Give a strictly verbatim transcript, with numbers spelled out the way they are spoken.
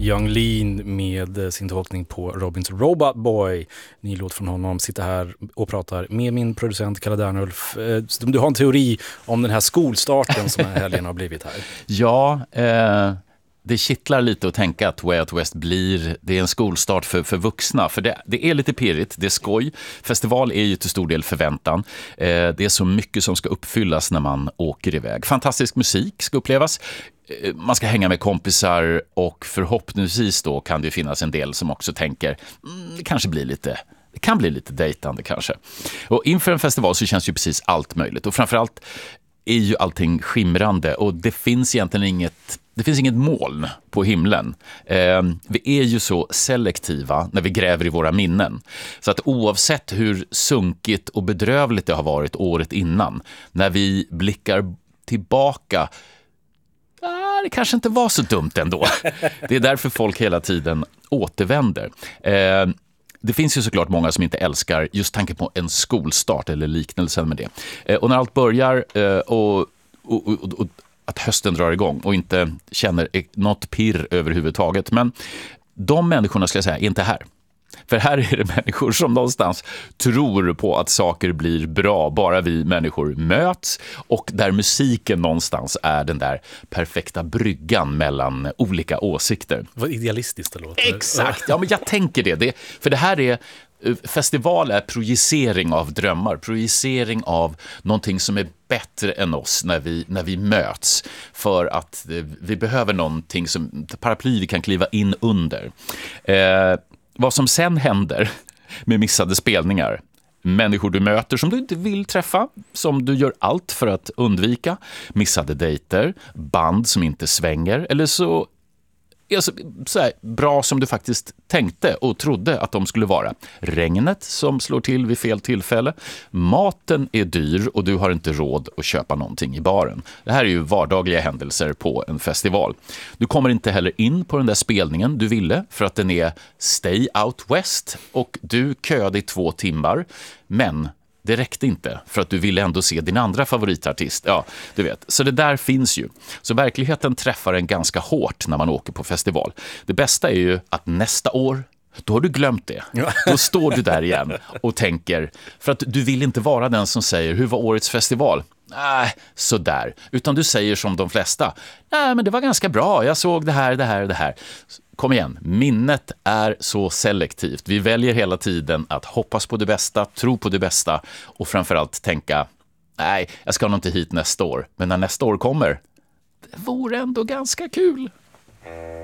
Yung Lean med sin tolkning på Robins Robot Boy. Ny låt från honom. Sitter här och pratar med min producent Kalle Dernulf. Du har en teori om den här skolstarten som här helgen har blivit här. Ja, eh, det kittlar lite att tänka att Way Out West blir, det är en skolstart för, för vuxna. För det, det är lite pirrigt, det är skoj. Festival är ju till stor del förväntan. Eh, det är så mycket som ska uppfyllas när man åker iväg. Fantastisk musik ska upplevas. Man ska hänga med kompisar och förhoppningsvis då kan det finnas en del som också tänker mm, det kanske blir lite, det kan bli lite dejtande kanske. Och inför en festival så känns ju precis allt möjligt och framförallt är ju allting skimrande och det finns egentligen inget, det finns inget moln på himlen. Eh, vi är ju så selektiva när vi gräver i våra minnen. Så att oavsett hur sunkigt och bedrövligt det har varit året innan, när vi blickar tillbaka, ah, det kanske inte var så dumt ändå. Det är därför folk hela tiden återvänder. Eh, Det finns ju såklart många som inte älskar just tanken på en skolstart eller liknelsen med det. Eh, och när allt börjar eh, och, och, och, och att hösten drar igång och inte känner något pirr överhuvudtaget. Men de människorna ska jag säga är inte här. För här är det människor som någonstans tror på att saker blir bra bara vi människor möts och där musiken någonstans är den där perfekta bryggan mellan olika åsikter. Vad idealistiskt det låter. Exakt, ja men jag tänker det. det för det här är, festival är projicering av drömmar, projicering av någonting som är bättre än oss när vi, när vi möts för att vi behöver någonting som paraply vi kan kliva in under. Eh, Vad som sen händer med missade spelningar, människor du möter som du inte vill träffa, som du gör allt för att undvika, missade dejter, band som inte svänger eller så, alltså, så här, bra som du faktiskt tänkte och trodde att de skulle vara. Regnet som slår till vid fel tillfälle, maten är dyr och du har inte råd att köpa någonting i baren. Det här är ju vardagliga händelser på en festival. Du kommer inte heller in på den där spelningen du ville för att den är Stay Out West och du köade i två timmar, men det räckte inte för att du ville ändå se din andra favoritartist. Ja, du vet. Så det där finns ju. Så verkligheten träffar en ganska hårt när man åker på festival. Det bästa är ju att nästa år, då har du glömt det. Ja. Då står du där igen och tänker, för att du vill inte vara den som säger, hur var årets festival? Nej, sådär. Utan du säger som de flesta, nej men det var ganska bra, jag såg det här, det här, det här. Kom igen, minnet är så selektivt. Vi väljer hela tiden att hoppas på det bästa, tro på det bästa och framförallt tänka, nej, jag ska nog inte hit nästa år. Men när nästa år kommer, det vore ändå ganska kul.